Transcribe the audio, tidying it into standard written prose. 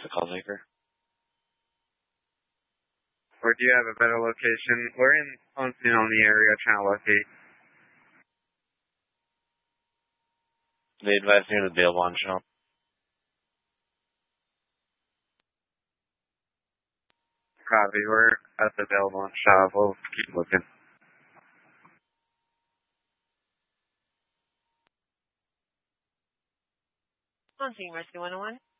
the call taker. Or do you have a better location? We're in the area trying to locate. They advised me to the bail bond shop. Copy. We're at the bail bond shop. We'll keep looking. On scene, Rescue 101.